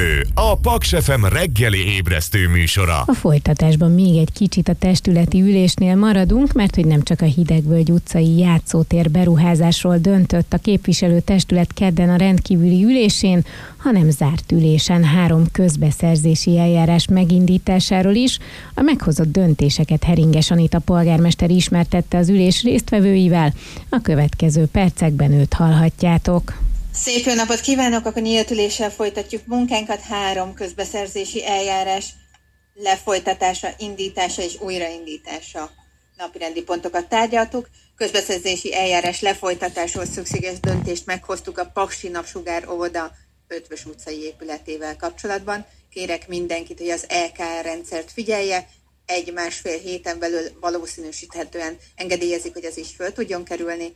A Paks FM reggeli ébresztő műsora. A folytatásban még egy kicsit a testületi ülésnél maradunk, mert hogy nem csak a Hidegvölgy utcai játszótér beruházásról döntött a képviselőtestület kedden a rendkívüli ülésén, hanem zárt ülésen 3 közbeszerzési eljárás megindításáról is. A meghozott döntéseket Heringes Anita polgármester ismertette az ülés résztvevőivel. A következő percekben őt hallhatjátok. Szép jó napot kívánok! Akkor nyílt üléssel folytatjuk munkánkat. 3 közbeszerzési eljárás lefolytatása, indítása és újraindítása napirendi pontokat tárgyaltuk. Közbeszerzési eljárás lefolytatásról szükséges döntést meghoztuk a Paksi Napsugár óvoda Ötvös utcai épületével kapcsolatban. Kérek mindenkit, hogy az EKR rendszert figyelje. 1-1,5 héten belül valószínűsíthetően engedélyezik, hogy ez is föl tudjon kerülni.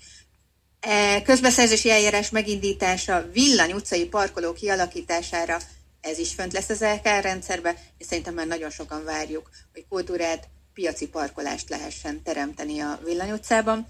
Közbeszerzési eljárás megindítása Villany utcai parkoló kialakítására, ez is fönt lesz az LKR rendszerbe, és szerintem már nagyon sokan várjuk, hogy kultúrát, piaci parkolást lehessen teremteni a Villany utcában.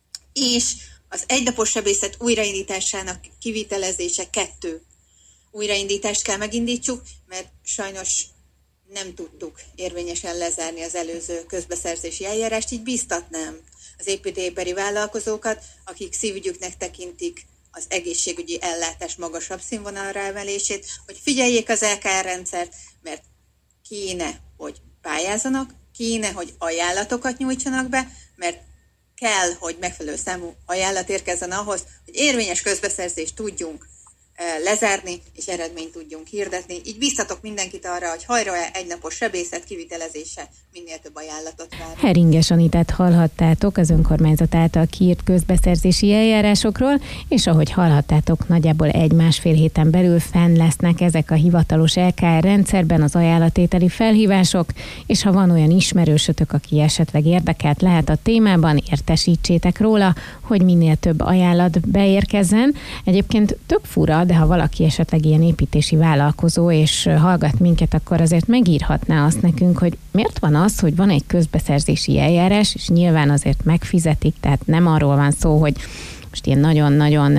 És az egynapos sebészet újraindításának kivitelezése 2 újraindítást kell megindítsuk, mert sajnos nem tudtuk érvényesen lezárni az előző közbeszerzési eljárást, így bíztatnám az építőipari vállalkozókat, akik szívügyüknek tekintik az egészségügyi ellátás magasabb színvonalra emelését, hogy figyeljék az LKR rendszert, mert kéne, hogy pályázzanak, kéne, hogy ajánlatokat nyújtsanak be, mert kell, hogy megfelelő számú ajánlat érkezzen ahhoz, hogy érvényes közbeszerzést tudjunk lezárni, és eredményt tudjunk hirdetni. Így biztatok mindenkit arra, hogy hajrá, egynapos sebészet kivitelezése, minél több ajánlatot vár. Heringes Anitát hallhattátok az önkormányzat által kiírt közbeszerzési eljárásokról, és ahogy hallhattátok, nagyjából 1-1,5 héten belül fenn lesznek ezek a hivatalos LKR rendszerben az ajánlatételi felhívások, és ha van olyan ismerősötök, aki esetleg érdekelt lehet a témában, értesítsétek róla, hogy minél több ajánlat beérkezzen. Egyébként tök fura, de ha valaki esetleg ilyen építési vállalkozó és hallgat minket, akkor azért megírhatná azt nekünk, hogy miért van az, hogy van egy közbeszerzési eljárás, és nyilván azért megfizetik, tehát nem arról van szó, hogy most ilyen nagyon-nagyon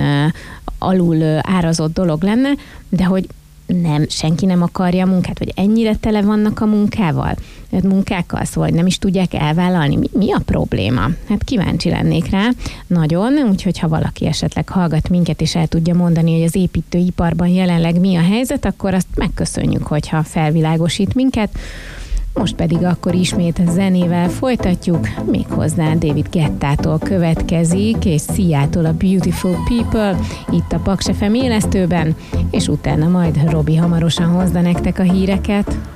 alul árazott dolog lenne, de hogy nem, senki nem akarja a munkát, vagy ennyire tele vannak a munkákkal, szóval nem is tudják elvállalni. Mi a probléma? Hát kíváncsi lennék rá nagyon, úgyhogy ha valaki esetleg hallgat minket, és el tudja mondani, hogy az építőiparban jelenleg mi a helyzet, akkor azt megköszönjük, hogyha felvilágosít minket. Most pedig akkor ismét zenével folytatjuk, méghozzá David Guettától következik, és Sia-tól a Beautiful People, itt a Paks FM élesztőben, és utána majd Robi hamarosan hozza nektek a híreket.